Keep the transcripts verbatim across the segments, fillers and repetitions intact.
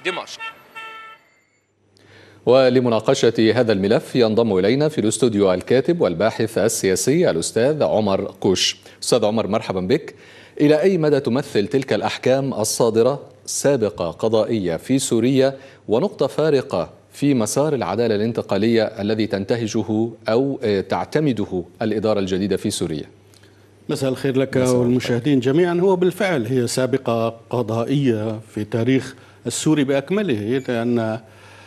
دمشق. ولمناقشة هذا الملف ينضم إلينا في الاستوديو الكاتب والباحث السياسي الأستاذ عمر كوش. أستاذ عمر، مرحبا بك. إلى أي مدى تمثل تلك الأحكام الصادرة سابقة قضائية في سوريا ونقطة فارقة في مسار العدالة الانتقالية الذي تنتهجه أو تعتمده الإدارة الجديدة في سوريا؟ مساء الخير لك والمشاهدين جميعا. هو بالفعل هي سابقة قضائية في تاريخ السوري بأكمله، لأن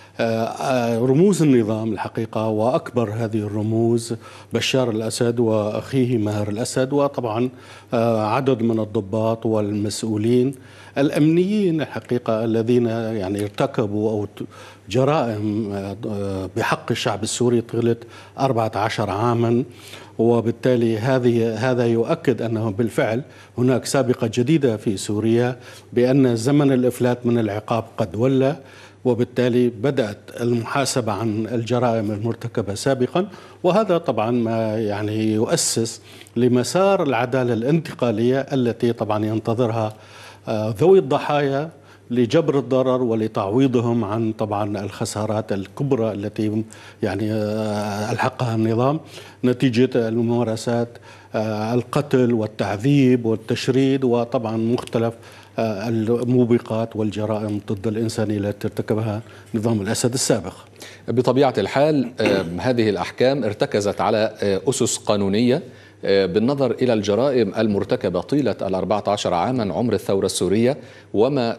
رموز النظام الحقيقة وأكبر هذه الرموز بشار الأسد وأخيه ماهر الأسد، وطبعا عدد من الضباط والمسؤولين الأمنيين الحقيقة الذين يعني ارتكبوا أو جرائم بحق الشعب السوري طيلة أربعة عشر عاما. وبالتالي هذه هذا يؤكد أنه بالفعل هناك سابقة جديدة في سوريا بأن زمن الإفلات من العقاب قد ولى، وبالتالي بدأت المحاسبة عن الجرائم المرتكبة سابقا، وهذا طبعا ما يعني يؤسس لمسار العدالة الانتقالية التي طبعا ينتظرها ذوي الضحايا لجبر الضرر ولتعويضهم عن طبعا الخسارات الكبرى التي يعني ألحقها النظام نتيجة الممارسات القتل والتعذيب والتشريد وطبعا مختلف الموبقات والجرائم ضد الإنسانية التي ارتكبها نظام الأسد السابق. بطبيعة الحال هذه الأحكام ارتكزت على أسس قانونية بالنظر إلى الجرائم المرتكبة طيلة الأربعة عشر عاما عمر الثورة السورية وما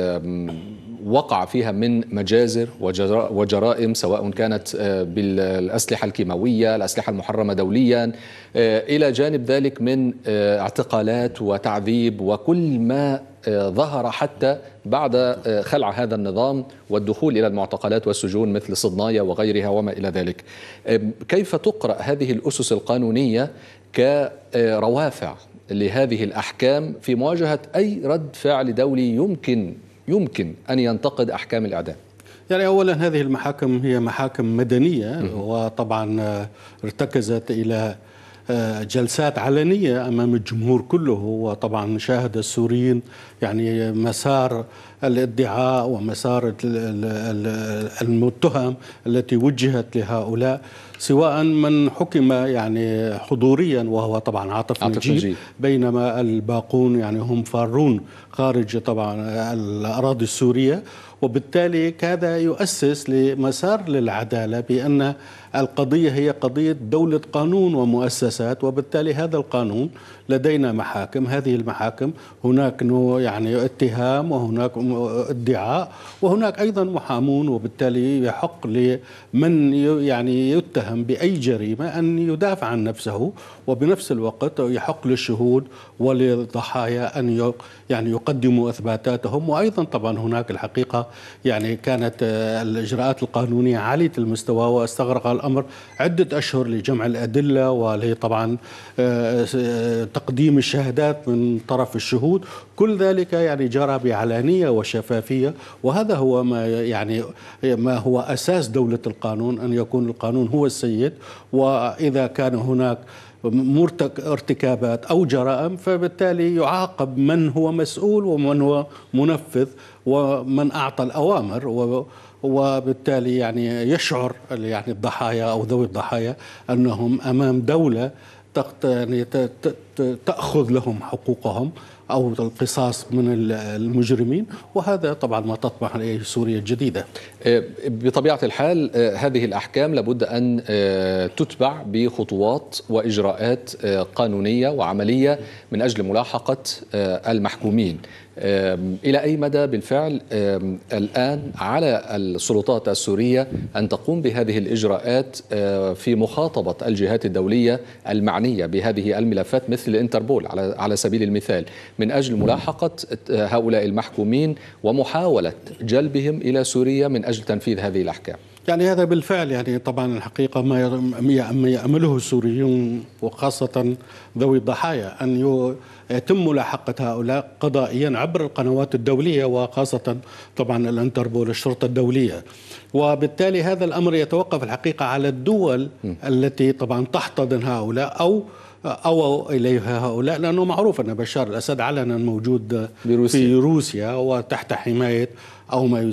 وقع فيها من مجازر وجرائم سواء كانت بالأسلحة الكيماوية، الأسلحة المحرمة دوليا، إلى جانب ذلك من اعتقالات وتعذيب وكل ما ظهر حتى بعد خلع هذا النظام والدخول إلى المعتقلات والسجون مثل صدنايا وغيرها وما إلى ذلك. كيف تقرأ هذه الأسس القانونية كروافع لهذه الأحكام في مواجهة أي رد فعل دولي يمكن يمكن أن ينتقد أحكام الإعدام؟ يعني أولا هذه المحاكم هي محاكم مدنية، وطبعا ارتكزت إلى جلسات علنية أمام الجمهور كله، وطبعا شاهد السوريين يعني مسار الادعاء ومسار المتهم التي وجهت لهؤلاء، سواء من حكم يعني حضوريا وهو طبعا عاطف نجيب، بينما الباقون يعني هم فارون خارج طبعا الأراضي السورية. وبالتالي هذا يؤسس لمسار للعدالة بأن القضية هي قضية دولة قانون ومؤسسات، وبالتالي هذا القانون لدينا محاكم، هذه المحاكم هناك يعني اتهام وهناك ادعاء وهناك أيضا محامون، وبالتالي يحق لمن يعني يتهم بأي جريمة أن يدافع عن نفسه، وبنفس الوقت يحق للشهود وللضحايا أن يعني يقدموا إثباتاتهم. وأيضا طبعا هناك الحقيقة يعني كانت الإجراءات القانونية عالية المستوى، واستغرق الأمر عدة أشهر لجمع الأدلة ولطبعا تقديم الشهادات من طرف الشهود. كل ذلك يعني جرى بعلانية وشفافية، وهذا هو ما يعني ما هو أساس دولة القانون، أن يكون القانون هو السيد، وإذا كان هناك ارتكابات أو جرائم فبالتالي يعاقب من هو مسؤول ومن هو منفذ ومن أعطى الأوامر، وبالتالي يعني يشعر يعني الضحايا أو ذوي الضحايا أنهم أمام دولة يعني تأخذ لهم حقوقهم أو القصاص من المجرمين، وهذا طبعا ما تطمح إليه سوريا الجديدة. بطبيعة الحال هذه الأحكام لابد أن تتبع بخطوات وإجراءات قانونية وعملية من أجل ملاحقة المحكومين. إلى أي مدى بالفعل الآن على السلطات السورية أن تقوم بهذه الإجراءات في مخاطبة الجهات الدولية المعنية بهذه الملفات مثل الانتربول على سبيل المثال من أجل ملاحقة هؤلاء المحكومين ومحاولة جلبهم إلى سوريا من أجل تنفيذ هذه الأحكام؟ يعني هذا بالفعل يعني طبعا الحقيقة ما يأمله السوريون وخاصة ذوي الضحايا أن يتم ملاحقة هؤلاء قضائيا عبر القنوات الدولية، وخاصة طبعا الانتربول الشرطة الدولية. وبالتالي هذا الأمر يتوقف الحقيقة على الدول التي طبعا تحتضن هؤلاء أو أو إليها هؤلاء، لأنه معروف أن بشار الأسد علنا موجود بروسيا. في روسيا وتحت حماية أو ما